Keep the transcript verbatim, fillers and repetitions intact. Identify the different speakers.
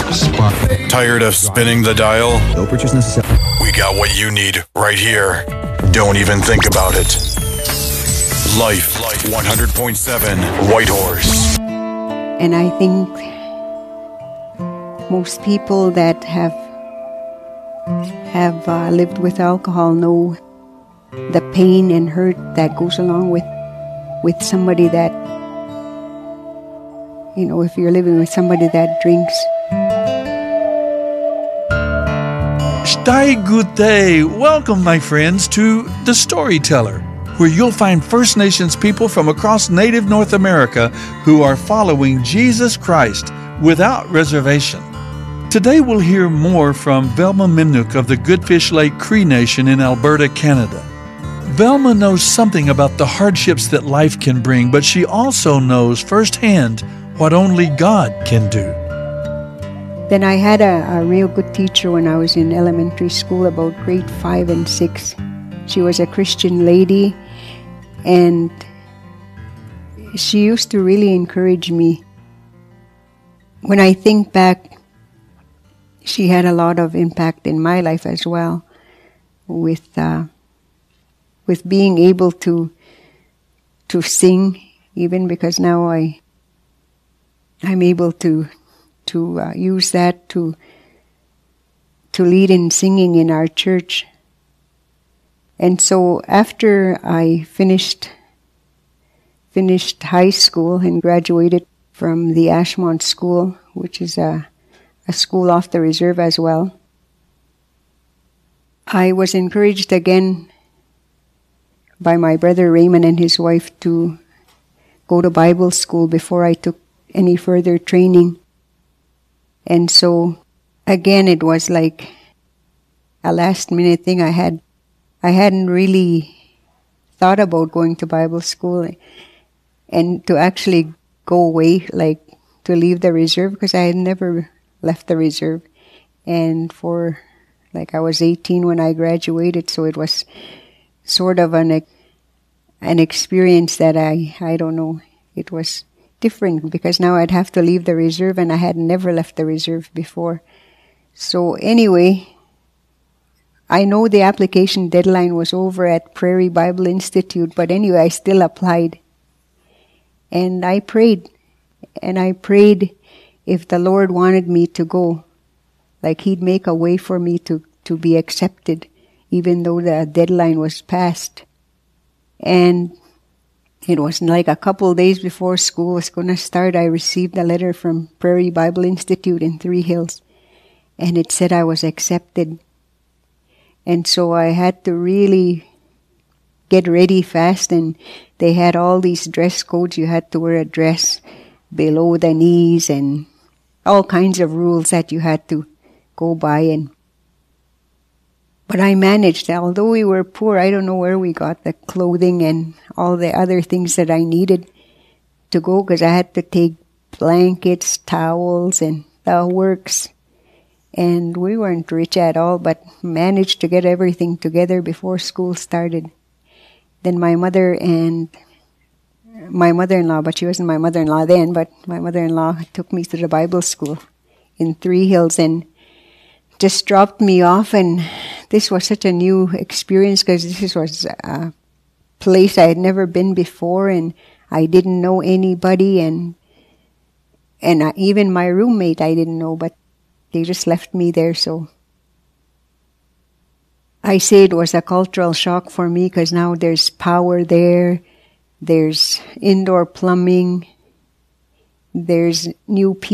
Speaker 1: Tired of spinning the dial?
Speaker 2: No purchase necessary.
Speaker 1: We got what you need right here. Don't even think about it. Life one hundred point seven Whitehorse.
Speaker 3: And I think most people that have have uh, lived with alcohol know the pain and hurt that goes along with with somebody that, you know, if you're living with somebody that drinks.
Speaker 4: Stai Gute. Welcome, my friends, to The Storyteller, where you'll find First Nations people from across Native North America who are following Jesus Christ without reservation. Today we'll hear more from Velma Minuk of the Goodfish Lake Cree Nation in Alberta, Canada. Velma knows something about the hardships that life can bring, but she also knows firsthand what only God can do.
Speaker 3: Then I had a, a real good teacher when I was in elementary school, about grade five and six. She was a Christian lady, and she used to really encourage me. When I think back, she had a lot of impact in my life as well, with uh, with being able to to sing, even because now I I'm able to to uh, use that to to lead in singing in our church. And so after I finished finished high school and graduated from the Ashmont School, which is a, a school off the reserve as well, I was encouraged again by my brother Raymond and his wife to go to Bible school before I took any further training. And so, again, it was like a last-minute thing. I had, I hadn't really thought about going to Bible school and to actually go away, like to leave the reserve, because I had never left the reserve. And for, like, I was eighteen when I graduated, so it was sort of an an experience that I, I don't know, it was different because now I'd have to leave the reserve, and I had never left the reserve before. So anyway, I know the application deadline was over at Prairie Bible Institute, but anyway, I still applied. And I prayed, and I prayed if the Lord wanted me to go, like He'd make a way for me to, to be accepted, even though the deadline was passed. And it was like a couple of days before school was going to start, I received a letter from Prairie Bible Institute in Three Hills, and it said I was accepted. And so I had to really get ready fast, and they had all these dress codes. You had to wear a dress below the knees and all kinds of rules that you had to go by. And But I managed. Although we were poor, I don't know where we got the clothing and all the other things that I needed to go, because I had to take blankets, towels, and the works. And we weren't rich at all, but managed to get everything together before school started. Then my mother and my mother-in-law, but she wasn't my mother-in-law then, but my mother-in-law took me to the Bible school in Three Hills and just dropped me off. And this was such a new experience because this was a place I had never been before, and I didn't know anybody, and and I, even my roommate I didn't know, but they just left me there. So I say it was a cultural shock for me, because now there's power there, there's indoor plumbing, there's new people.